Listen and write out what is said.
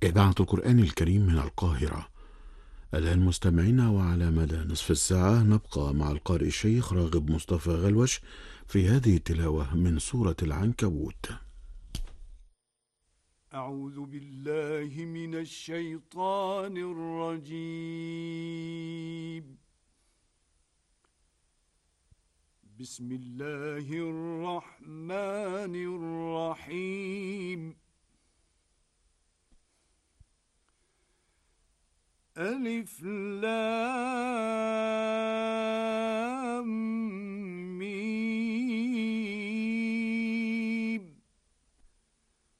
إذاعة القرآن الكريم من القاهرة. الآن مستمعينا، وعلى مدى نصف الساعة نبقى مع القارئ الشيخ راغب مصطفى غلوش في هذه التلاوة من سورة العنكبوت. أعوذ بالله من الشيطان الرجيم. بسم الله الرحمن الرحيم. ألف لام